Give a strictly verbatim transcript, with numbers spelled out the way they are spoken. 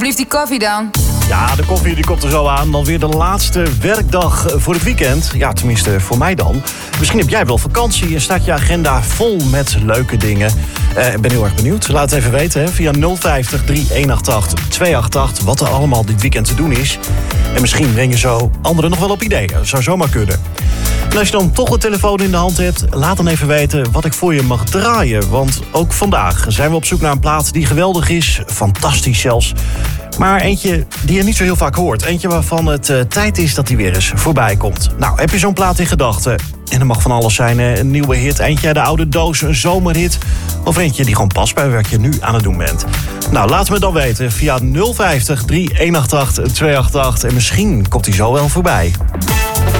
alsjeblieft die koffie dan. Ja, de koffie die komt er zo aan. Dan weer de laatste werkdag voor het weekend. Ja, tenminste voor mij dan. Misschien heb jij wel vakantie en staat je agenda vol met leuke dingen. Uh, ik ben heel erg benieuwd. Laat het even weten hè, via nul vijftig, drie eenenachttachtig, tweeëntachtig wat er allemaal dit weekend te doen is. En misschien breng je zo anderen nog wel op ideeën. Dat zou zomaar kunnen. En als je dan toch een telefoon in de hand hebt, laat dan even weten wat ik voor je mag draaien. Want ook vandaag zijn we op zoek naar een plaat die geweldig is. Fantastisch zelfs. Maar eentje die je niet zo heel vaak hoort. Eentje waarvan het uh, tijd is dat die weer eens voorbij komt. Nou, heb je zo'n plaat in gedachten? En er mag van alles zijn. Uh, een nieuwe hit, eentje uit de oude doos, een zomerhit. Of eentje die gewoon past bij wat je nu aan het doen bent. Nou, laat me dan weten via nul vijftig, drie eenenachttachtig, tweeëntachtig. En misschien komt die zo wel voorbij.